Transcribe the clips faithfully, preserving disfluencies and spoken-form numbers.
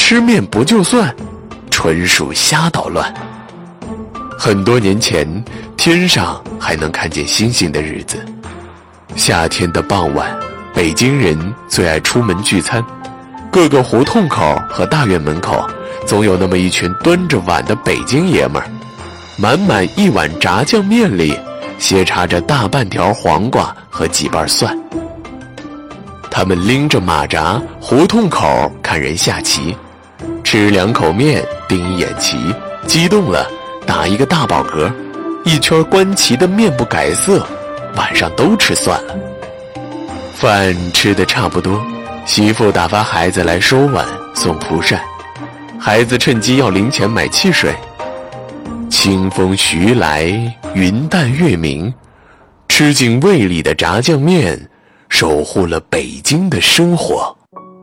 吃面不就蒜，纯属瞎捣乱。很多年前，天上还能看见星星的日子。夏天的傍晚，北京人最爱出门聚餐，各个胡同口和大院门口总有那么一群端着碗的北京爷们儿，满满一碗炸酱面里斜插着大半条黄瓜和几瓣蒜。他们拎着马扎，胡同口看人下棋，吃两口面盯一眼棋，激动了打一个大饱嗝，一圈观棋的面不改色，晚上都吃蒜了。饭吃得差不多，媳妇打发孩子来收碗送蒲扇，孩子趁机要零钱买汽水。清风徐来，云淡月明，吃进胃里的炸酱面守护了北京的生活。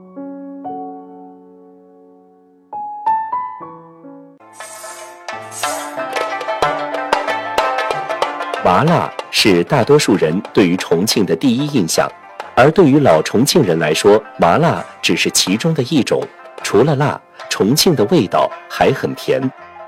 麻辣是大多数人对于重庆的第一印象，而对于老重庆人来说，麻辣只是其中的一种。除了辣，重庆的味道还很甜。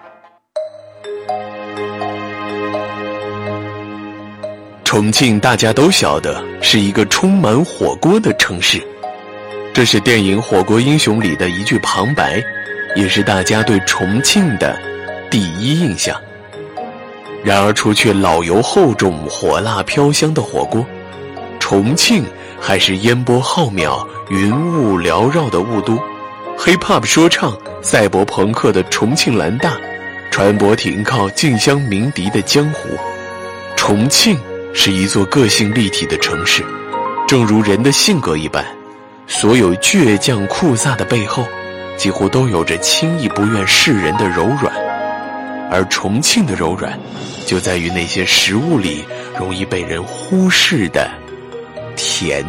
重庆大家都晓得是一个充满火锅的城市，这是电影《火锅英雄》里的一句旁白，也是大家对重庆的第一印象。然而除却老油厚重、火辣飘香的火锅，重庆还是烟波浩渺、云雾缭绕的雾都， Hip-Hop 说唱、赛博朋克的重庆兰大，船舶停靠竞相鸣笛的江湖。重庆是一座个性立体的城市，正如人的性格一般，所有倔强酷飒的背后，几乎都有着轻易不愿示人的柔软。而重庆的柔软，就在于那些食物里容易被人忽视的甜。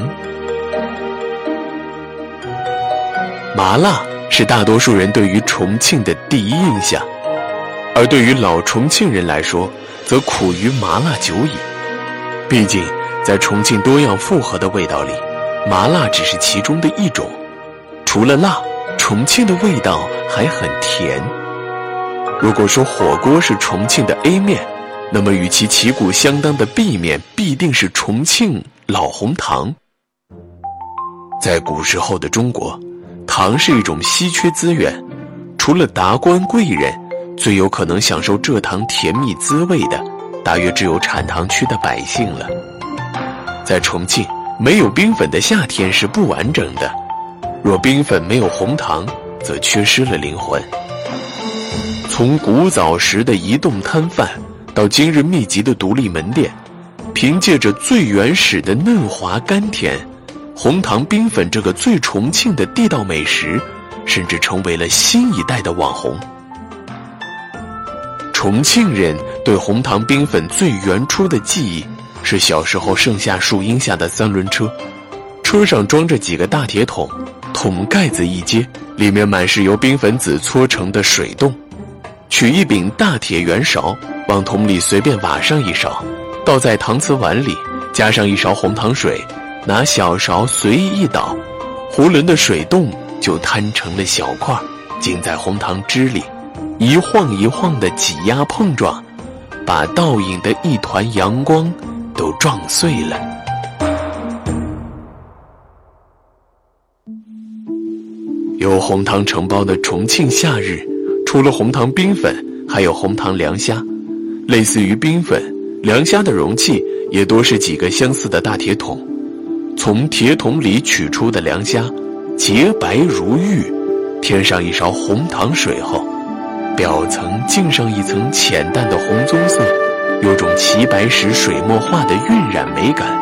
麻辣是大多数人对于重庆的第一印象，而对于老重庆人来说，则苦于麻辣久矣。毕竟在重庆多样复合的味道里，麻辣只是其中的一种。除了辣，重庆的味道还很甜。如果说火锅是重庆的 A 面，那么与其旗鼓相当的 B 面必定是重庆老红糖。在古时候的中国，糖是一种稀缺资源，除了达官贵人，最有可能享受蔗糖甜蜜滋味的，大约只有产糖区的百姓了。在重庆，没有冰粉的夏天是不完整的，若冰粉没有红糖，则缺失了灵魂。从古早时的移动摊贩到今日密集的独立门店，凭借着最原始的嫩滑甘甜，红糖冰粉这个最重庆的地道美食，甚至成为了新一代的网红。重庆人对红糖冰粉最原初的记忆，是小时候盛夏树荫下的三轮车，车上装着几个大铁桶，桶盖子一揭，里面满是由冰粉子搓成的水冻。取一柄大铁圆勺，往桶里随便挖上一勺，倒在搪瓷碗里，加上一勺红糖水，拿小勺随意一倒，囫囵的水冻就摊成了小块，浸在红糖汁里，一晃一晃的挤压碰撞，把倒影的一团阳光都撞碎了。有红糖承包的重庆夏日，除了红糖冰粉，还有红糖凉虾。类似于冰粉，凉虾的容器也多是几个相似的大铁桶。从铁桶里取出的凉虾，洁白如玉，添上一勺红糖水后，表层浸上一层浅淡的红棕色，有种齐白石水墨画的晕染美感。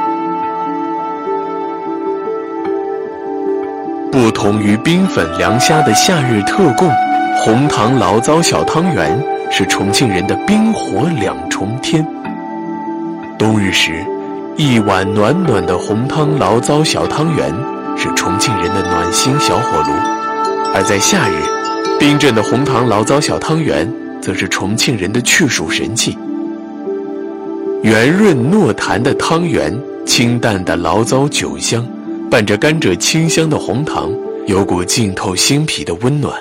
不同于冰粉凉虾的夏日特供，红糖醪糟小汤圆是重庆人的冰火两重天。冬日时，一碗暖暖的红汤醪糟小汤圆是重庆人的暖心小火炉，而在夏日，冰镇的红糖醪糟小汤圆则是重庆人的去暑神器。圆润糯弹的汤圆，清淡的醪糟酒香，伴着甘蔗清香的红糖，有股浸透心脾的温暖。